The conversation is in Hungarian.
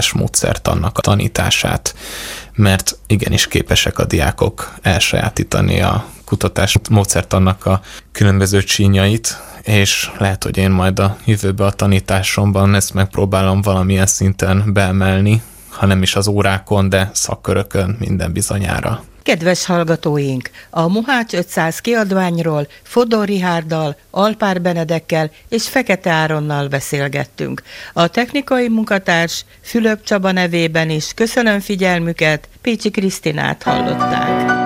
kutatás módszertannak a tanítását, mert igenis képesek a diákok elsajátítani a kutatás módszertannak a különböző csínyait, és lehet, hogy én majd a jövőben a tanításomban ezt megpróbálom valamilyen szinten beemelni, ha nem is az órákon, de szakkörökön minden bizonyára. Kedves hallgatóink, a Mohács 500 kiadványról Fodor Richárddal, Alpár Benedekkel és Fekete Áronnal beszélgettünk. A technikai munkatárs Fülöp Csaba nevében is köszönöm figyelmüket, Pécsi Krisztinát hallották.